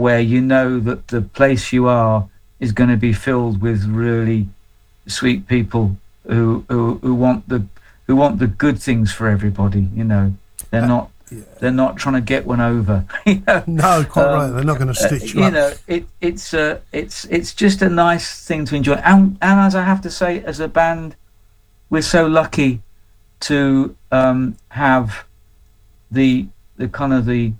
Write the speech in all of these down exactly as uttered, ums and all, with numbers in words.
where you know that the place you are is going to be filled with really sweet people who who, who want the who want the good things for everybody. You know, they're not Yeah. they're not trying to get one over. You know? No, quite Um, right. They're not going to stitch uh, you you up. know, it, it's uh, it's it's just a nice thing to enjoy. And and as I have to say, as a band, we're so lucky to um, have the the kind of the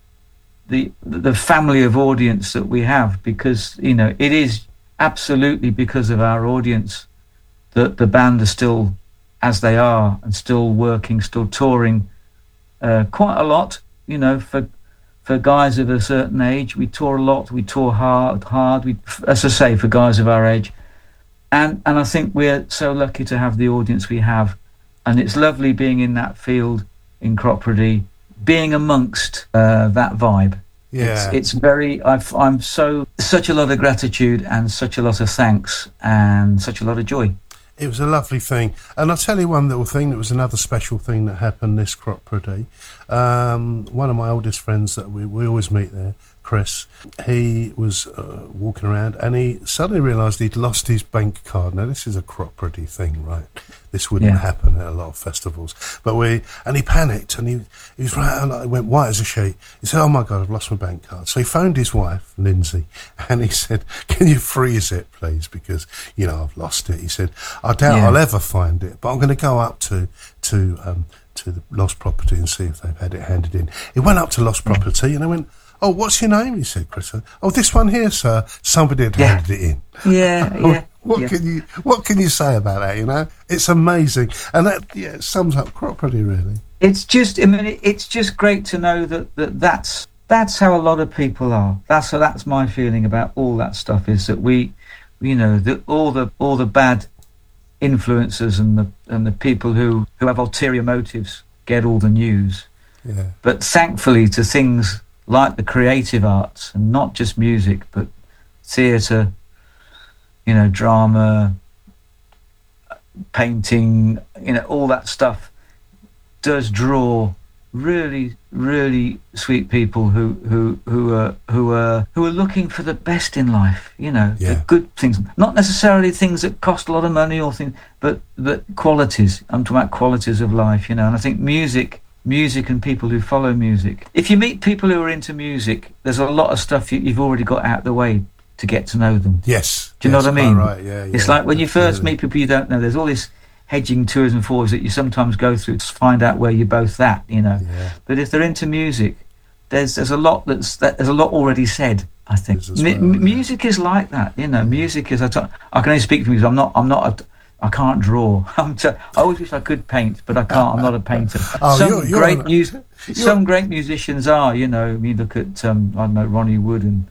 the the family of audience that we have, because you know it is absolutely because of our audience that the band are still as they are and still working, still touring uh, quite a lot. You know, for for guys of a certain age, we tour a lot. We tour hard, hard. We, as I say, for guys of our age, and and I think we're so lucky to have the audience we have, and it's lovely being in that field in Cropredy, being amongst uh, that vibe. Yeah. It's, it's very. I've, I'm so such a lot of gratitude and such a lot of thanks and such a lot of joy. It was a lovely thing. And I'll tell you one little thing that was another special thing that happened this Cropredy. Um, one of my oldest friends that we, we always meet there, Chris, he was uh, walking around and he suddenly realised he'd lost his bank card. Now, this is a Cropredy thing, right? This wouldn't Yeah. happen at a lot of festivals. But we, and he panicked and he, he was right, and he went white as a sheet. He said, oh my God, I've lost my bank card. So he phoned his wife, Lindsay, and he said, can you freeze it, please? Because, you know, I've lost it. He said, I doubt Yeah. I'll ever find it, but I'm going to go up to, to, um, to the Lost Property and see if they've had it handed in. He went up to Lost Property and I went, oh, what's your name? He said, Chris. Oh, this one here, sir. Somebody had Yeah. handed it in. Yeah, yeah. What yeah. can you What can you say about that? You know, it's amazing, and that yeah it sums up Cropredy really. It's just, I mean, it- it's just great to know that, that that's that's how a lot of people are. That's that's my feeling about all that stuff, is that we, you know, that all the all the bad influencers and the and the people who who have ulterior motives get all the news. Yeah, But thankfully, to things like the creative arts, and not just music, but theatre, you know, drama, painting, you know, all that stuff does draw really, really sweet people who who who are who are who are looking for the best in life. You know, Yeah. the good things, not necessarily things that cost a lot of money or things, but but qualities. I'm talking about qualities of life. You know, and I think music. Music and people who follow music. If you meet people who are into music, there's a lot of stuff you, you've already got out of the way to get to know them. yes. Do you know yes, what I mean? quite Right, yeah, yeah. It's like when you first absolutely. meet people you don't know, there's all this hedging twos and fours that you sometimes go through to find out where you're both at, you know. Yeah. But if they're into music, there's there's a lot that's that, there's a lot already said, I think. Is as M- well, m- yeah. Music is like that, you know. Music is I t- I can only speak for music. I'm not I'm not a, I can't draw. I'm t- I always wish I could paint, but I can't. I'm not a painter. Oh, some you're- you're great an- mus- some great musicians are, you know. You look at um, I don't know, Ronnie Wood and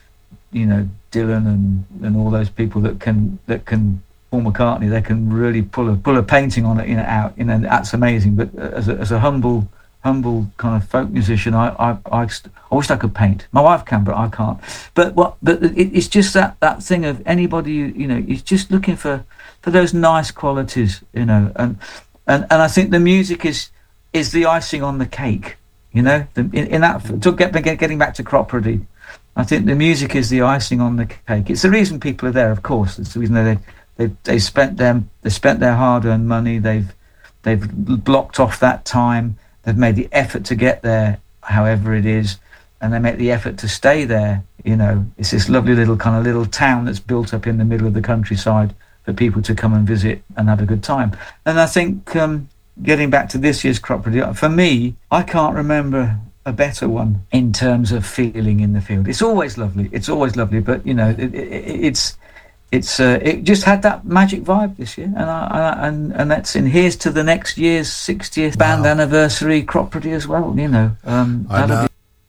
you know Dylan and, and all those people that can that can Paul McCartney. They can really pull a pull a painting on it, you know, out. You know, that's amazing. But as a, as a humble humble kind of folk musician, I I, I, st- I wish I could paint. My wife can, but I can't. But what? But it, it's just that, that thing of anybody, you know, is just looking for, for those nice qualities, you know, and and, and I think the music is is the icing on the cake, you know. The, in, in that, to get getting back to Cropredy, I think the music is the icing on the cake. It's the reason people are there, of course. It's the reason they they they spent them they spent their hard-earned money. They've they've blocked off that time. They've made the effort to get there, however it is, and they make the effort to stay there. You know, it's this lovely little kind of little town that's built up in the middle of the countryside for people to come and visit and have a good time. And I think um, getting back to this year's Cropredy, for me, I can't remember a better one in terms of feeling in the field. It's always lovely. It's always lovely, but you know, it, it, it's. It's uh, it just had that magic vibe this year, and I, I, and and that's in. Here's to the next year's sixtieth band Wow. anniversary Cropredy as well. You know, um, I that'll know.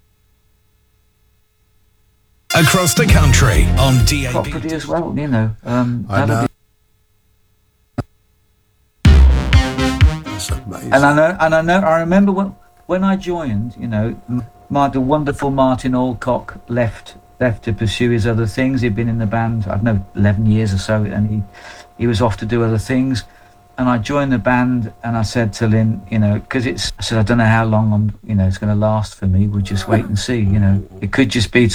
be Across the country on D A B. Cropredy as well. You know, um, I that'll know. be. That's amazing. And I know, and I know, I remember when when I joined. You know, m- my the wonderful Martin Alcock left. left to pursue his other things. He'd been in the band, I don't know, eleven years or so, and he he was off to do other things. And I joined the band, and I said to Lynn, you know, because it's, I said, I don't know how long I'm, you know, it's going to last for me. We'll just wait and see. You know, it could just be